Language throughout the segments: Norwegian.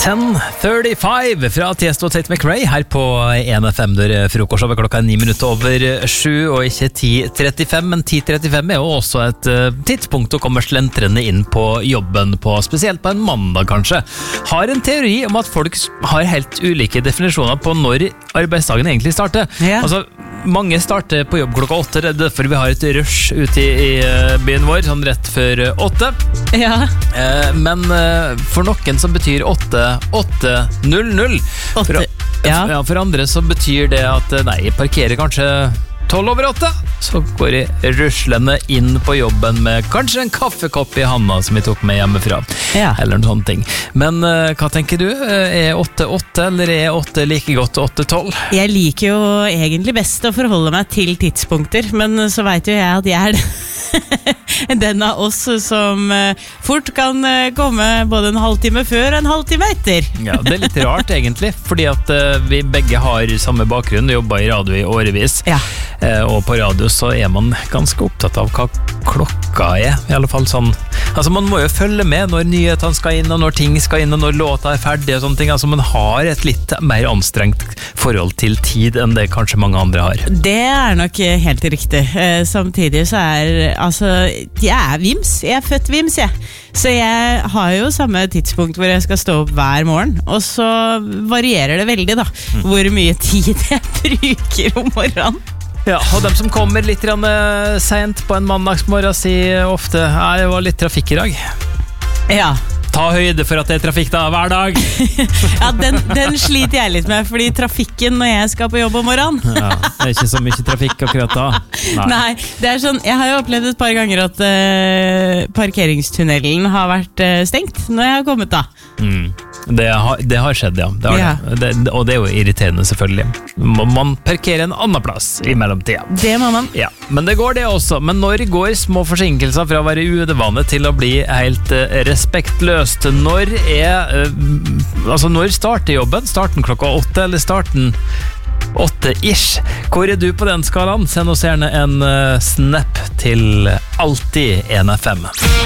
10:35 fra Tiesto og Tate McRae her på 1FM der frokost over klokka 9:07 og ikke 10:35, men 10:35 jo også et tidspunkt å komme slentrende inn på jobben på, spesielt på en mandag kanskje. Har en teori om at folk har helt ulike definisjoner på når arbeidsdagen egentlig starter. Ja. Altså, mange starter på jobb klokka 8, det er derfor vi har et rush ute i byen vår, sånn rett før 8. Ja. Men for noen så betyr 8:00. For andre så betyr det at nei, jeg parkerer kanskje 7:50, så går jeg ruslende inn på jobben med kanskje en kaffekopp i handa som jeg tok med hjemmefra, eller en sånn ting. Men hva tenker du? Er 8:08 eller er 8 like godt 8:12? Jeg liker jo egentlig best å forholde meg til tidspunkter, men så vet jo jeg at jeg er den av oss som fort kan komme både en halvtime før og en halvtime etter. Ja, det er litt rart egentlig, fordi at vi begge har samme bakgrunn, jobber i radio i årevis, og på radio så er man ganske opptatt av hva klokka er, i alle fall sånn. Altså man må jo følge med når nyhetene skal inn, og når ting skal inn, og når låta er ferdig og sånne ting. Altså man har et litt mer anstrengt forhold til tid enn det kanskje mange andre har. Det er nok helt riktig. Samtidig så jeg er vims. Jeg er født vims, jeg. Så jeg har jo samme tidspunkt hvor jeg skal stå opp hver morgen, og så varierer det veldig da, hvor mye tid jeg bruker om morgenen. Ja, og dem som kommer litt sent på en mandagsmorgen sier ofte, det var litt trafikk i dag. Ja. Ta høyde for at det er trafikk da, hver dag. Ja, den sliter jeg litt med, fordi trafikken når jeg skal på jobb om morgenen. Ja, det er ikke så mye trafikk akkurat da. Nei, det er sånn, jeg har jo opplevd et par ganger at parkeringstunnelen har vært stengt når jeg har kommet da. Det har skjedd, ja. Og det er jo irriterende selvfølgelig. Man parkerer en annen plass i mellomtida. Det må man. Ja, men det går det også. Men når går små forsinkelser fra å være uedvane til å bli helt respektløst? Når starter jobben? Starten klokka 8, eller starten 8-ish? Hvor er du på den skalaen? Send oss gjerne en snap til alltid 1FM.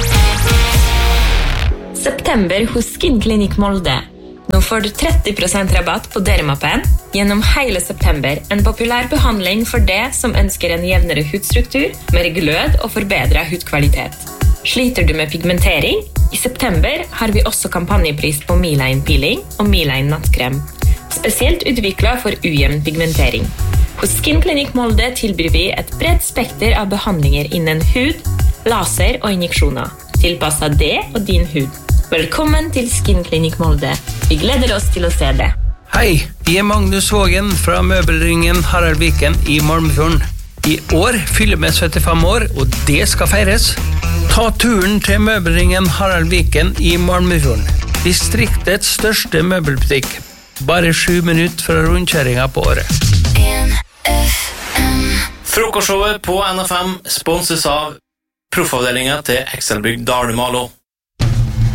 September hos Skin Clinic Molde. Nå får du 30% rabatt på Dermapen gjennom hele september. En populær behandling for det som ønsker en jevnere hudstruktur, mer glød og forbedret hudkvalitet. Sliter du med pigmentering? I september har vi også kampanjepris på Miline Peeling og Miline Nattkrem. Spesielt utviklet for ujevn pigmentering. Hos Skin Clinic Molde tilbyr vi et bredt spekter av behandlinger innen hud, laser og injeksjoner, tilpasset det og din hud. Velkommen til Skin Clinic Molde. Vi gleder oss til å se det. Hei, jeg Magnus Vågen fra Møbelringen Harald Viken i Malmefjorden. I år fyller vi 75 år, og det skal feires. Ta turen til Møbelringen Harald Viken i Malmefjorden. Distriktets største møbelbutikk. Bare 7 minutter fra rundkjøringen på året. Frokostshowet på NFM sponses av proffavdelingen til Excelbrygg Dale Malo.